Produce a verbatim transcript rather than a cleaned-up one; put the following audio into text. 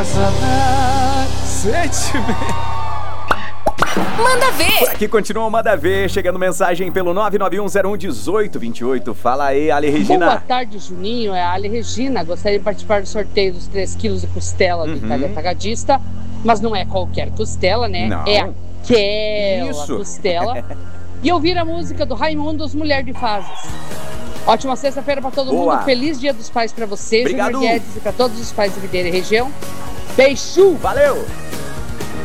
Sentimento. Manda ver! Por aqui continua o Manda Ver, chegando mensagem pelo nove nove um zero um um oito dois oito. Fala aí, Ali Regina. Boa tarde, Juninho. É a Ali Regina. Gostaria de participar do sorteio dos três quilos de costela do Uhum. Itália Atacadista, mas não é qualquer costela, né? Não. É aquela Isso. costela. E ouvir a música do Raimundos, Mulher de Fases. Ótima sexta-feira para todo Boa. mundo. Feliz Dia dos Pais para você, Obrigado. Júnior Guedes, e para todos os pais da Videira e região. Beijo! Valeu!